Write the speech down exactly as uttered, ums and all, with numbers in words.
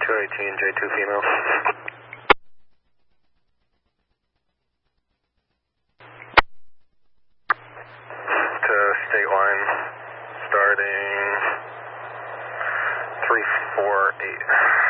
two eighteen, J two female. To state line, starting three four eight.